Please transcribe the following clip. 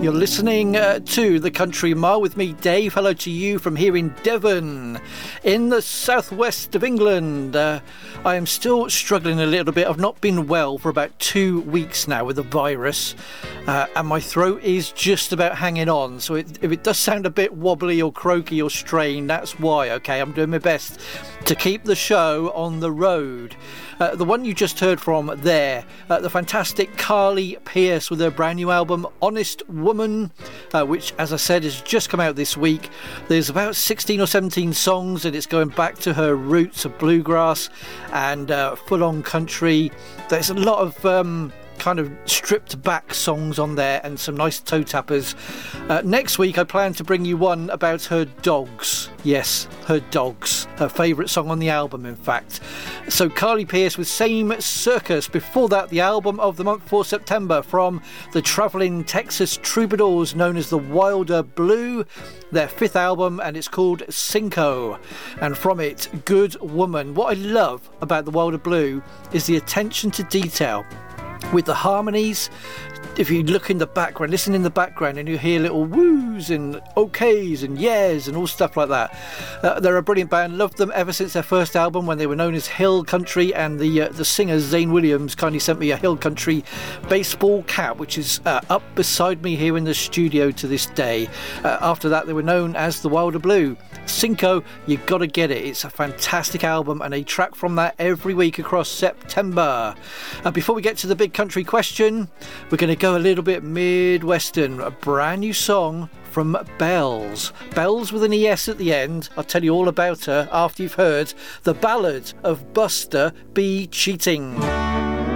You're listening to The Country Mile with me, Dave. Hello to you from here in Devon, in the southwest of England. I am still struggling a little bit. I've not been well for about 2 weeks now with the virus, and my throat is just about hanging on. So if it does sound a bit wobbly or croaky or strained, that's why, okay? I'm doing my best to keep the show on the road. The one you just heard from there, the fantastic Carly Pearce with her brand new album Honest Woman, which, as I said, has just come out this week. There's about 16 or 17 songs, and it's going back to her roots of bluegrass and full-on country. There's a lot of kind of stripped back songs on there and some nice toe tappers. Next week I plan to bring you one about her dogs. Yes, her dogs. Her favourite song on the album, in fact. So Carly Pearce with Same Circus. Before that, the album of the month for September from the travelling Texas Troubadours known as the Wilder Blue. Their 5th album, and it's called Cinco. And from it, Good Woman. What I love about the Wilder Blue is the attention to detail with the harmonies. If you look in the background, listen in the background, and you hear little woos and okays and yes and all stuff like that. They're a brilliant band. Loved them ever since their first album when they were known as Hill Country, and the singer Zane Williams kindly sent me a Hill Country baseball cap, which is up beside me here in the studio to this day. After that, they were known as the Wilder Blue. Cinco, you gotta get it. It's a fantastic album, and a track from that every week across September. Before we get to the big country question, we're going to go a little bit Midwestern. A brand new song from Bells. Bells with an ES at the end. I'll tell you all about her after you've heard the ballad of Buster B. Cheating.